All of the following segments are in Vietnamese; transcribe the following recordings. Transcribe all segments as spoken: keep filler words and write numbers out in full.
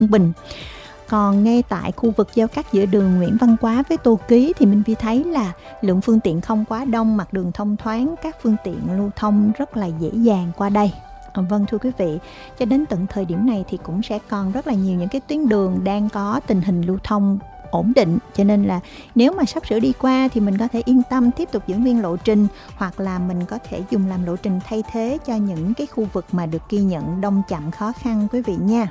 Bình. Còn ngay tại khu vực giao cắt giữa đường Nguyễn Văn Quá với Tô Ký thì Minh Vi thấy là lượng phương tiện không quá đông, mặt đường thông thoáng, các phương tiện lưu thông rất là dễ dàng qua đây. À, vâng thưa quý vị, cho đến tận thời điểm này thì cũng sẽ còn rất là nhiều những cái tuyến đường đang có tình hình lưu thông ổn định, cho nên là nếu mà sắp sửa đi qua thì mình có thể yên tâm tiếp tục giữ nguyên lộ trình, hoặc là mình có thể dùng làm lộ trình thay thế cho những cái khu vực mà được ghi nhận đông chậm khó khăn quý vị nha.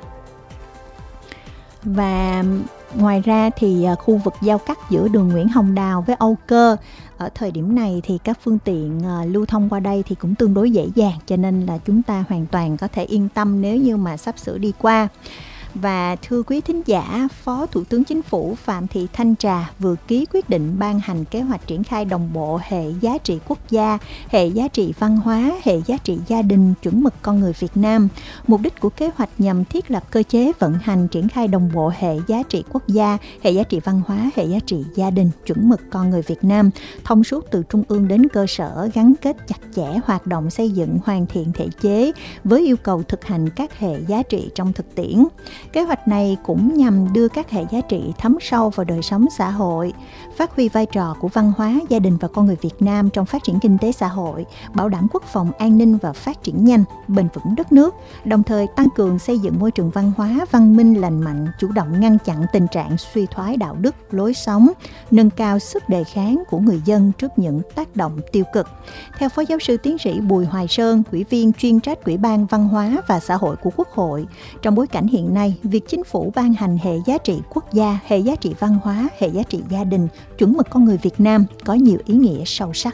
Và ngoài ra thì khu vực giao cắt giữa đường Nguyễn Hồng Đào với Âu Cơ, ở thời điểm này thì các phương tiện lưu thông qua đây thì cũng tương đối dễ dàng, cho nên là chúng ta hoàn toàn có thể yên tâm nếu như mà sắp sửa đi qua. Và thưa quý thính giả, Phó Thủ tướng Chính phủ Phạm Thị Thanh Trà vừa ký quyết định ban hành kế hoạch triển khai đồng bộ hệ giá trị quốc gia, hệ giá trị văn hóa, hệ giá trị gia đình, chuẩn mực con người Việt Nam. Mục đích của kế hoạch nhằm thiết lập cơ chế vận hành triển khai đồng bộ hệ giá trị quốc gia, hệ giá trị văn hóa, hệ giá trị gia đình, chuẩn mực con người Việt Nam, thông suốt từ trung ương đến cơ sở, gắn kết chặt chẽ hoạt động xây dựng hoàn thiện thể chế với yêu cầu thực hành các hệ giá trị trong thực tiễn. Kế hoạch này cũng nhằm đưa các hệ giá trị thấm sâu vào đời sống xã hội, phát huy vai trò của văn hóa, gia đình và con người Việt Nam trong phát triển kinh tế xã hội, bảo đảm quốc phòng an ninh và phát triển nhanh, bền vững đất nước, đồng thời tăng cường xây dựng môi trường văn hóa, văn minh, lành mạnh, chủ động ngăn chặn tình trạng suy thoái đạo đức, lối sống, nâng cao sức đề kháng của người dân trước những tác động tiêu cực. Theo Phó Giáo sư Tiến sĩ Bùi Hoài Sơn, Ủy viên chuyên trách Ủy ban Văn hóa và Xã hội của Quốc hội, trong bối cảnh hiện nay, việc Chính phủ ban hành hệ giá trị quốc gia, hệ giá trị văn hóa, hệ giá trị gia đình, chuẩn mực con người Việt Nam có nhiều ý nghĩa sâu sắc.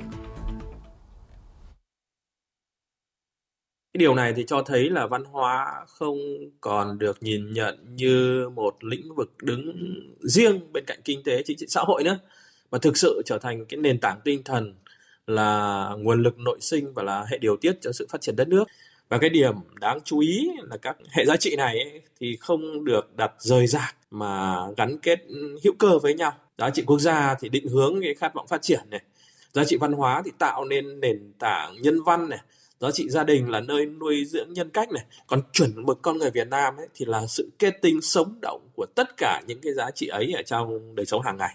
Cái điều này thì cho thấy là văn hóa không còn được nhìn nhận như một lĩnh vực đứng riêng bên cạnh kinh tế, chính trị, xã hội nữa, mà thực sự trở thành cái nền tảng tinh thần, là nguồn lực nội sinh và là hệ điều tiết cho sự phát triển đất nước. Và cái điểm đáng chú ý là các hệ giá trị này ấy, thì không được đặt rời rạc mà gắn kết hữu cơ với nhau. Giá trị quốc gia thì định hướng cái khát vọng phát triển này, giá trị văn hóa thì tạo nên nền tảng nhân văn này, giá trị gia đình là nơi nuôi dưỡng nhân cách này, còn chuẩn mực con người Việt Nam ấy thì là sự kết tinh sống động của tất cả những cái giá trị ấy ở trong đời sống hàng ngày.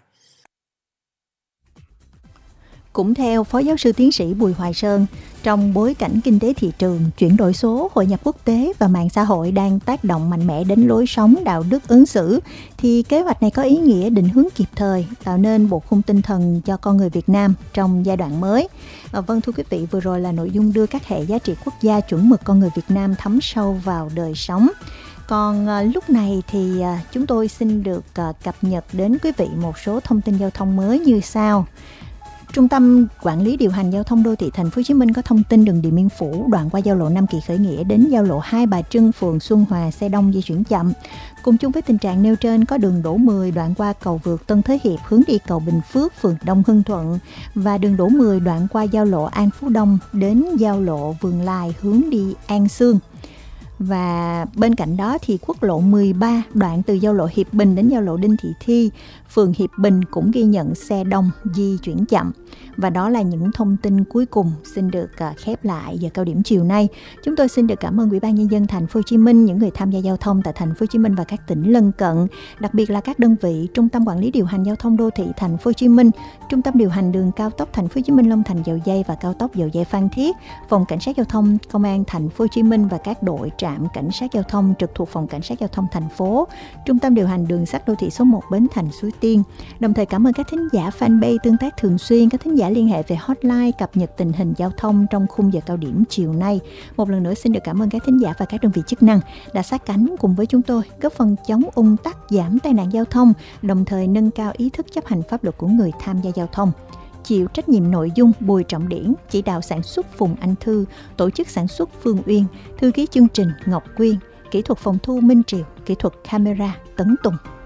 Cũng theo Phó Giáo sư Tiến sĩ Bùi Hoài Sơn, trong bối cảnh kinh tế thị trường, chuyển đổi số, hội nhập quốc tế và mạng xã hội đang tác động mạnh mẽ đến lối sống, đạo đức, ứng xử, thì kế hoạch này có ý nghĩa định hướng kịp thời, tạo nên bộ khung tinh thần cho con người Việt Nam trong giai đoạn mới. À, vâng thưa quý vị, vừa rồi là nội dung đưa các hệ giá trị quốc gia, chuẩn mực con người Việt Nam thấm sâu vào đời sống. Còn à, lúc này thì à, chúng tôi xin được à, cập nhật đến quý vị một số thông tin giao thông mới như sau. Trung tâm Quản lý điều hành giao thông đô thị Thành phố Hồ Chí Minh có thông tin đường Điện Biên Phủ đoạn qua giao lộ Nam Kỳ Khởi Nghĩa đến giao lộ Hai Bà Trưng, phường Xuân Hòa, xe đông di chuyển chậm. Cùng chung với tình trạng nêu trên có đường Đỗ mười đoạn qua cầu vượt Tân Thới Hiệp hướng đi cầu Bình Phước, phường Đông Hưng Thuận, và đường Đỗ mười đoạn qua giao lộ An Phú Đông đến giao lộ Vườn Lài hướng đi An Sương. Và bên cạnh đó thì quốc lộ mười ba đoạn từ giao lộ Hiệp Bình đến giao lộ Đinh Thị Thi, phường Hiệp Bình cũng ghi nhận xe đông di chuyển chậm. Và đó là những thông tin cuối cùng xin được khép lại giờ cao điểm chiều nay. Chúng tôi xin được cảm ơn Ủy ban Nhân dân Thành phố Hồ Chí Minh, những người tham gia giao thông tại Thành phố Hồ Chí Minh và các tỉnh lân cận, đặc biệt là các đơn vị Trung tâm Quản lý điều hành giao thông đô thị Thành phố Hồ Chí Minh, Trung tâm điều hành đường cao tốc Thành phố Hồ Chí Minh Long Thành Dầu Giây và cao tốc Dầu Giây Phan Thiết, Phòng Cảnh sát giao thông Công an Thành phố Hồ Chí Minh và các đội trạm cảnh sát giao thông trực thuộc Phòng Cảnh sát giao thông thành phố, Trung tâm điều hành đường sắt đô thị số một Bến Thành Suối Tiên. Đồng thời cảm ơn các thính giả fanpage tương tác thường xuyên, các thính giả liên hệ về hotline cập nhật tình hình giao thông trong khung giờ cao điểm chiều nay. Một lần nữa xin được cảm ơn các thính giả và các đơn vị chức năng đã sát cánh cùng với chúng tôi, góp phần chống ùn tắc, giảm tai nạn giao thông, đồng thời nâng cao ý thức chấp hành pháp luật của người tham gia giao thông. Chịu trách nhiệm nội dung Bùi Trọng Điển, chỉ đạo sản xuất Phùng Anh Thư, tổ chức sản xuất Phương Uyên, thư ký chương trình Ngọc Quyên, kỹ thuật phòng thu Minh Triều, kỹ thuật camera Tấn Tùng.